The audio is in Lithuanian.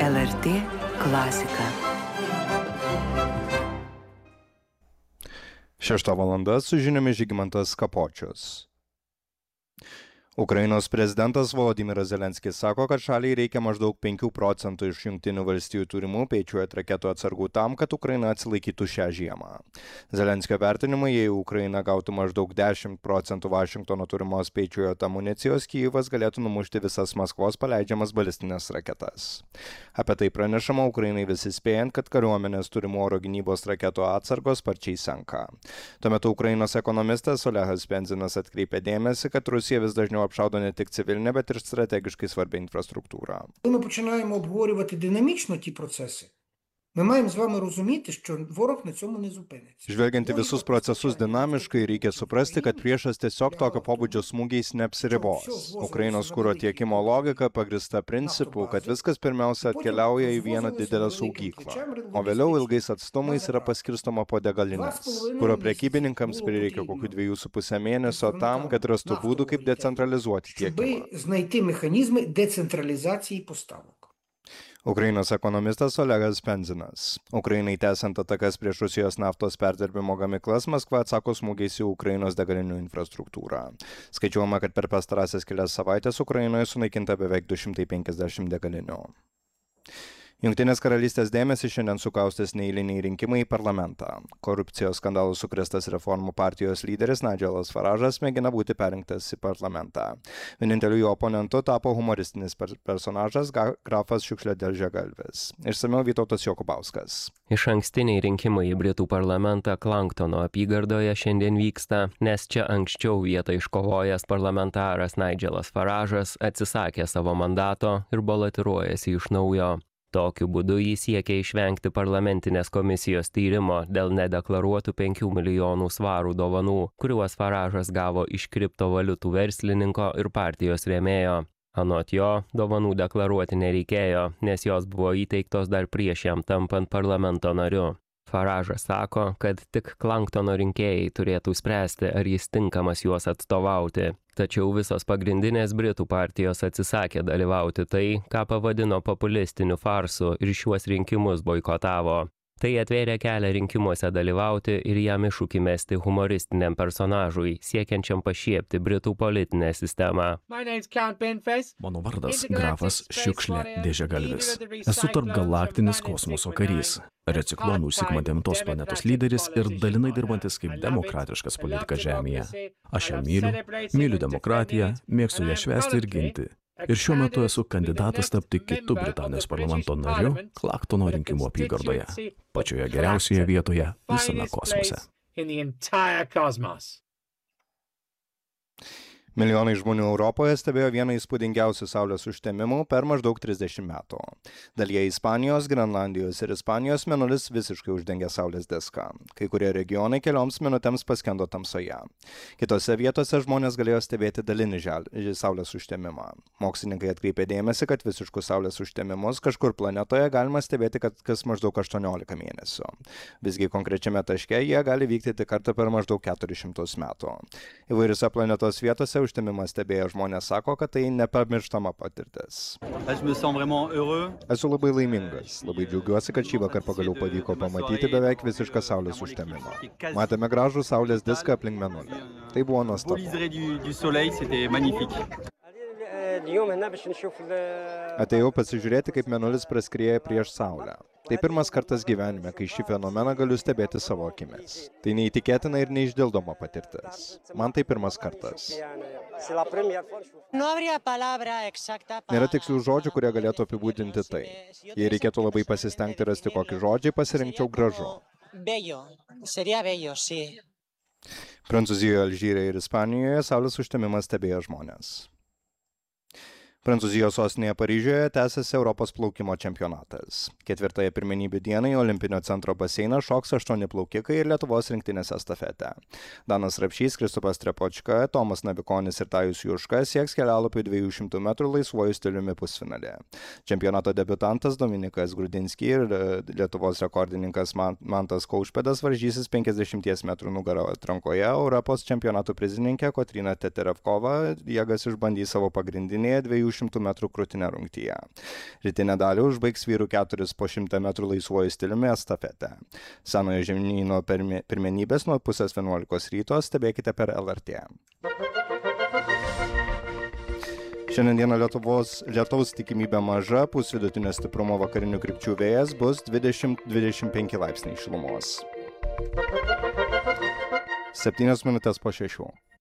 LRT klasika. 6:00 su žiniomis Žygimantas Kapočius. Ukrainos prezidentas Volodymyras Zelenskis sako, kad šaliai reikia maždaug 5% iš Jungtinių valstijų turimų Patriot raketų atsargų tam, kad Ukraina atsilaikytų šią žiemą. Zelenskio vertinimai, jei Ukraina gautų maždaug 10% Vašingtono turimos Patriot amunicijos, Kijevas galėtų numušti visas Maskvos paleidžiamas balistinės raketas. Apie tai pranešama Ukrainai vis įspėjant, kad kariuomenės turimų oro gynybos raketų atsargos sparčiai senka. Tuo metu Ukrainos ekonomistas Olehas Penzinas atkreipė dėmesį, kad Rusija vis dažniau apšaudo не тільки цивільне, bet ir strategiškai svarbi інфраструктура. Коли ми починаємо обговорювати динамічно ті процеси, ми маємо з вами розуміти, що ворог на цьому не зупиниться. Žvelgiant į visus procesus dinamiškai, reikia suprasti, kad priešas tiesiog tokio pobūdžio smūgiais neapsiribos. Ukrainos kuro tiekimo logika pagrįsta principu, kad viskas pirmiausia atkeliauja į vieną didelę saugyklą, o vėliau ilgais atstumais yra paskirstoma po degalines. Kuro prekybininkams prireikia kokių 2,5 mėnesio tam, kad rastų būdų, kaip decentralizuoti tiekimą. Знайти механізми децентралізації поставок. Ukrainos ekonomistas Olegas Penzinas. Ukrainai tęsiant atakas prieš Rusijos naftos perdirbimo gamyklas, Maskva atsako smūgiais į Ukrainos degalinių infrastruktūrą. Skaičiuojama, kad per pastarąsias kelias savaitės Ukrainoje sunaikinta beveik 250 degalinių. Jungtinės karalystės dėmesį šiandien sukaustys neeiliniai rinkimai į parlamentą. Korupcijos skandalų sukrėstas reformų partijos lyderis Nigelas Faražas mėgina būti perrinktas į parlamentą. Vieninteliu jo oponentu tapo humoristinis personažas grafas Šiukšliadėžėgalvis. Išsamiau Vytautas Jokubauskas. Išankstiniai rinkimai į Britų parlamentą Klanktono apygardoje šiandien vyksta, nes čia anksčiau vietą iškovojęs parlamentaras Nigelas Faražas atsisakė savo mandato ir balotiruojasi iš naujo. Tokiu būdu jis siekia išvengti parlamentinės komisijos tyrimo dėl nedeklaruotų 5 milijonų svarų dovanų, kuriuos Faražas gavo iš kriptovaliutų verslininko ir partijos rėmėjo. Anot jo, dovanų deklaruoti nereikėjo, nes jos buvo įteiktos dar prieš jam tampant parlamento nariu. Faražas sako, kad tik Klanktono rinkėjai turėtų spręsti, ar jis tinkamas juos atstovauti. Tačiau visos pagrindinės Britų partijos atsisakė dalyvauti tai, ką pavadino populistiniu farsu ir šiuos rinkimus boikotavo. Tai atvėrė kelią rinkimuose dalyvauti ir jam iššūkį mesti humoristiniam personažui, siekiančiam pašiepti Britų politinę sistemą. Mano vardas grafas Šiukšliadėžėgalvis. Esu tarpgalaktinis kosmoso karys, reciklonų Sigma 9 planetos lyderis ir dalinai dirbantis kaip demokratiškas politikas Žemėje. Aš ją myliu demokratiją, mėgstu ją švęsti ir ginti. Ir šiuo metu esu kandidatas tapti kitu Britanijos parlamento nariu Klanktono rinkimų apygardoje, pačioje geriausioje vietoje visame kosmose. Milijonai žmonių Europoje stebėjo vieną įspūdingiausių saulės užtemimų per maždaug 30 metų. Dalyje Ispanijos, Grenlandijos ir Ispanijos mėnulis visiškai uždengė saulės diską. Kai kurie regionai kelioms minutėms paskendo tamsoje. Kitose vietose žmonės galėjo stebėti dalinį saulės užtemimą. Mokslininkai atkreipė dėmesį, kad visiškus saulės užtemimus kažkur planetoje galima stebėti kas maždaug 18 mėnesių. Visgi konkrečiame taške jie gali vykti tik kartą per maždaug 400 metų. Įvairiose planetos vietose užtemimą stebėję žmonės sako, kad tai nepamirštama patirtis. Esu labai laimingas. Labai džiaugiuosi, kad šį vakar pagaliau pavyko pamatyti beveik visišką saulės užtemimą. Matėme gražų saulės diską aplink mėnulį. Tai buvo nuostabu. Atėjau pasižiūrėti, kaip mėnulis praskrieja prieš saulę. Tai pirmas kartas gyvenime, kai šį fenomeną galiu stebėti savo akimis. Tai neįtikėtina ir neišdildoma patirtis. Man tai pirmas kartas. Nėra tikslių žodžių, kurie galėtų apibūdinti tai. Jei reikėtų labai pasistengti rasti kokį žodžiai, pasirinkčiau gražu. Prancūzijoje, Alžyre ir Ispanijoje saulės užtemimą stebėjo žmonės. Prancūzijos sostinėje Paryžiuje tęsiasi Europos plaukimo čempionatas. Ketvirtąją pirmenybių dieną į Olimpinio centro baseiną šoks 8 plaukikai ir Lietuvos rinktinės estafetę. Danas Rapšys, Kristupas Trepočka, Tomas Navikonis ir Tajus Juška sieks kelialapių 200 metrų laisvuoju stiliumi pusfinalį. Čempionato debiutantas Dominikas Grudinski ir Lietuvos rekordininkas Mantas Kaušpėdas varžysis 50 metrų nugaro atrankoje. Europos čempionato prizininkė Kotryna Teterevkova jėgas išbandys savo pagrindinėje 200 200 metrų krūtine rungtyje. Rytinę dalį užbaigs vyrų 4 po 100 metrų laisvuoju stiliumi estafetę. Senojo žemyno pirmenybės nuo 10:11 ryto stebėkite per LRT. Šiandien dieną lietaus tikimybė maža, pūs vidutinio stiprumo vakarinių krypčių vėjas bus 20-25 laipsniai šilumos. 7 minutės po 6.